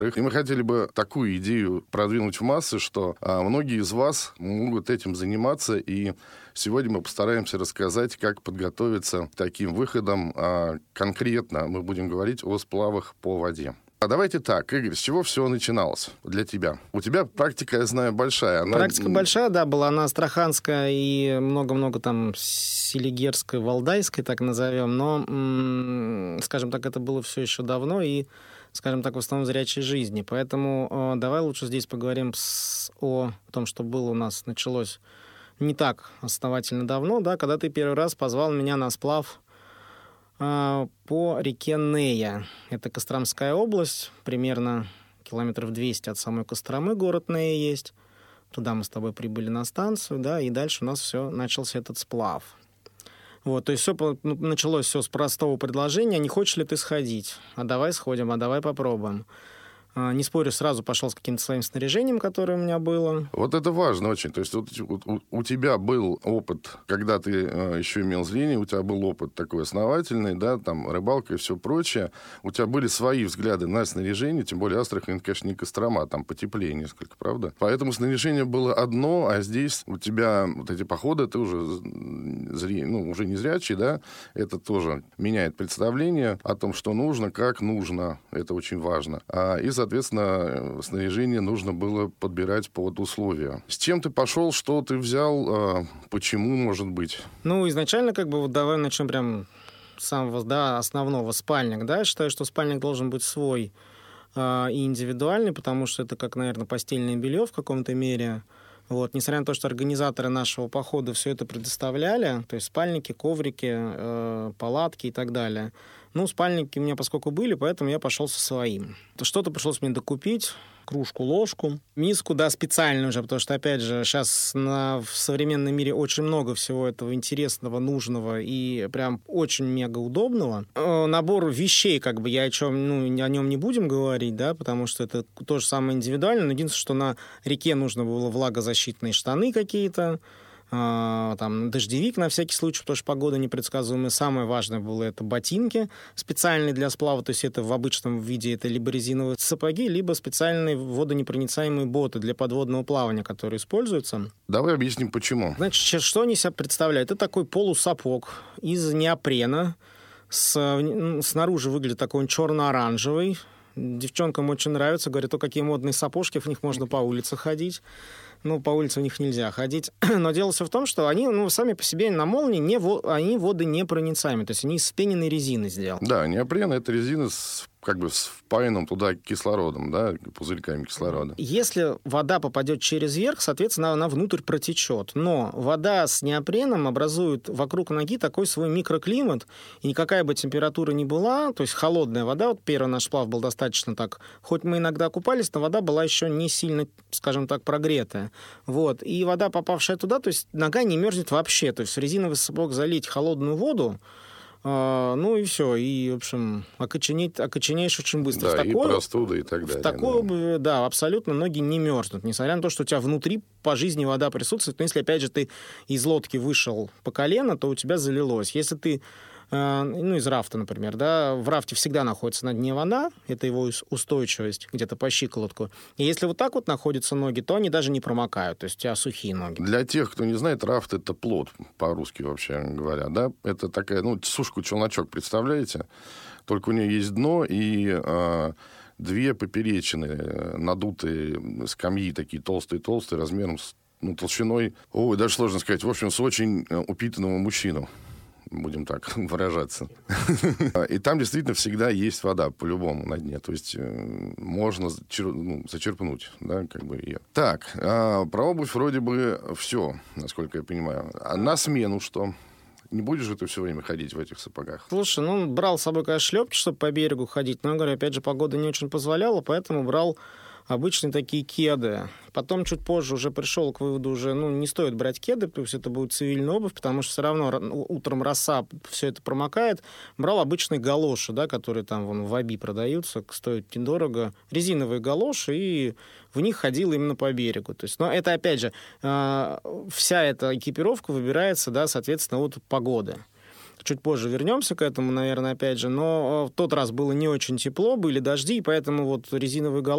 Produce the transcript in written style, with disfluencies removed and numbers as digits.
И мы хотели бы такую идею продвинуть в массы, что многие из вас могут этим заниматься, и сегодня мы постараемся рассказать, как подготовиться к таким выходам. Конкретно мы будем говорить о сплавах по воде. А давайте так, Игорь, с чего все начиналось для тебя? У тебя практика, я знаю, большая. Практика большая, да, была она астраханская и много-много там селигерской, валдайской, так назовем, но, скажем так, это было все еще давно и, скажем так, в основном зрячей жизни. Поэтому давай лучше здесь поговорим о том, что было у нас, началось не так основательно давно, да, когда ты первый раз позвал меня на сплав по реке Нея. Это Костромская область, примерно километров 200 от самой Костромы город Нея есть. Туда мы с тобой прибыли на станцию, да, и дальше у нас начался этот сплав. Вот, то есть началось все с простого предложения: не хочешь ли ты сходить? А давай сходим, а давай попробуем. Не спорю, сразу пошел с каким-то своим снаряжением, которое у меня было. Вот это важно очень. То есть у тебя был опыт, когда ты еще имел зрение, у тебя был опыт такой основательный, да, там рыбалка и все прочее. У тебя были свои взгляды на снаряжение, тем более Астрахань, конечно, не Кострома, там потеплее несколько, правда? Поэтому снаряжение было одно, а здесь у тебя вот эти походы, ты уже уже не зрячий, да, это тоже меняет представление о том, что нужно, как нужно. Это очень важно. И, соответственно, снаряжение нужно было подбирать под условия. С чем ты пошел, что ты взял, почему, может быть? Изначально, давай начнем прям с самого, да, основного, спальник, да. Я считаю, что спальник должен быть свой и индивидуальный, потому что это как, наверное, постельное белье в каком-то мере. Вот. Несмотря на то, что организаторы нашего похода все это предоставляли, то есть спальники, коврики, палатки и так далее. Спальники у меня поскольку были, поэтому я пошел со своим. Что-то пришлось мне докупить: кружку, ложку, миску, да, специальную уже, потому что, опять же, сейчас в современном мире очень много всего этого интересного, нужного и прям очень мега удобного. Набор вещей, я о нем не будем говорить, да, потому что это то же самое индивидуально, но единственное, что на реке нужно было влагозащитные штаны какие-то, там дождевик на всякий случай, потому что погода непредсказуемая. Самое важное было это ботинки специальные для сплава, то есть это в обычном виде это либо резиновые сапоги, либо специальные водонепроницаемые боты для подводного плавания, которые используются. Давай объясним, почему. Значит, что они себя представляют? Это такой полусапог из неопрена. Снаружи выглядит такой он черно-оранжевый. Девчонкам очень нравится, говорят, какие модные сапожки, в них можно по улице ходить. По улице в них нельзя ходить. Но дело все в том, что они, сами по себе на молнии, они водонепроницаемые. То есть они из вспененной резины сделаны. Да, неопрен — это резина с впаянным туда кислородом, да, пузырьками кислорода. Если вода попадет через верх, соответственно, она внутрь протечет. Но вода с неопреном образует вокруг ноги такой свой микроклимат, и никакая бы температура ни была, то есть холодная вода, вот первый наш сплав был достаточно так, хоть мы иногда купались, но вода была еще не сильно, скажем так, прогретая. Вот. И вода, попавшая туда, то есть нога не мерзнет вообще. То есть в резиновый сапог залить холодную воду, и все. И, в общем, окоченеешь очень быстро. Да, и простуда, и так далее. В такой обуви, да, абсолютно ноги не мерзнут. Несмотря на то, что у тебя внутри по жизни вода присутствует. Но если, опять же, ты из лодки вышел по колено, то у тебя залилось. Если ты из рафта, например, да, в рафте всегда находится на дне вода, это его устойчивость где-то по щиколотку. И если вот так вот находятся ноги, то они даже не промокают, то есть у тебя сухие ноги. Для тех, кто не знает, рафт — это плот, по-русски вообще говоря, да, это такая, сушку-челночок, представляете? Только у нее есть дно и две поперечины, надутые скамьи, такие толстые-толстые, размером с, толщиной, даже сложно сказать, в общем, с очень упитанного мужчину. Будем так выражаться. И там действительно всегда есть вода, по-любому, на дне. То есть можно зачерпнуть, да, ее. Так, про обувь вроде бы все, насколько я понимаю. А на смену что? Не будешь же ты все время ходить в этих сапогах? Слушай, брал с собой, конечно, шлепки, чтобы по берегу ходить. Но, я говорю, опять же, погода не очень позволяла, поэтому брал обычные такие кеды. Потом чуть позже уже пришел к выводу, уже не стоит брать кеды, пусть это будет цивильная обувь, потому что все равно утром роса, все это промокает. Брал обычные галоши, да, которые там в Аби продаются, стоят недорого. Резиновые галоши, и в них ходил именно по берегу. То есть, но это, опять же, вся эта экипировка выбирается, да, соответственно, от погоды. чуть позже вернемся к этому, наверное, опять же. Но в тот раз было не очень тепло, были дожди, и поэтому вот резиновые